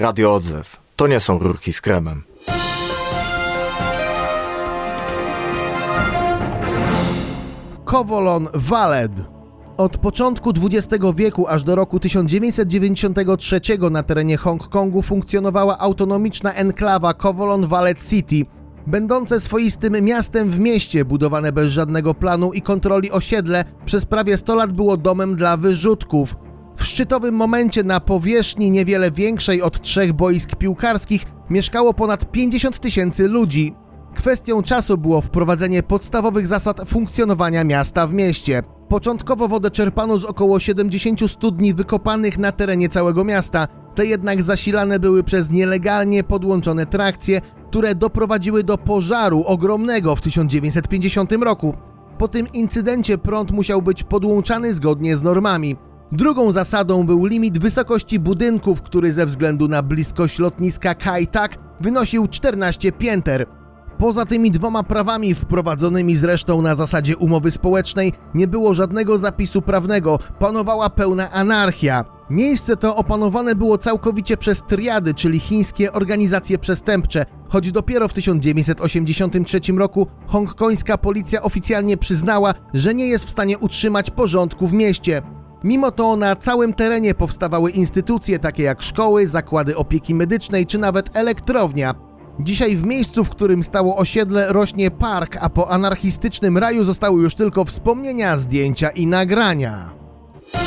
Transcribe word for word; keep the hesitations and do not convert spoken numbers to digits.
Radio Odzew. To nie są rurki z kremem. Kowloon Waled. Od początku dwudziestego wieku aż do roku tysiąc dziewięćset dziewięćdziesiątego trzeciego na terenie Hongkongu funkcjonowała autonomiczna enklawa Kowloon Waled City, będące swoistym miastem w mieście, budowane bez żadnego planu i kontroli osiedle przez prawie sto lat było domem dla wyrzutków. W szczytowym momencie na powierzchni niewiele większej od trzech boisk piłkarskich mieszkało ponad pięćdziesiąt tysięcy ludzi. Kwestią czasu było wprowadzenie podstawowych zasad funkcjonowania miasta w mieście. Początkowo wodę czerpano z około siedemdziesięciu studni wykopanych na terenie całego miasta. Te jednak zasilane były przez nielegalnie podłączone trakcje, które doprowadziły do pożaru ogromnego w tysiąc dziewięćset pięćdziesiątym roku. Po tym incydencie prąd musiał być podłączany zgodnie z normami. Drugą zasadą był limit wysokości budynków, który ze względu na bliskość lotniska Kai Tak wynosił czternaście pięter. Poza tymi dwoma prawami, wprowadzonymi zresztą na zasadzie umowy społecznej, nie było żadnego zapisu prawnego, panowała pełna anarchia. Miejsce to opanowane było całkowicie przez triady, czyli chińskie organizacje przestępcze, choć dopiero w tysiąc dziewięćset osiemdziesiątym trzecim roku hongkońska policja oficjalnie przyznała, że nie jest w stanie utrzymać porządku w mieście. Mimo to na całym terenie powstawały instytucje takie jak szkoły, zakłady opieki medycznej czy nawet elektrownia. Dzisiaj w miejscu, w którym stało osiedle, rośnie park, a po anarchistycznym raju zostały już tylko wspomnienia, zdjęcia i nagrania.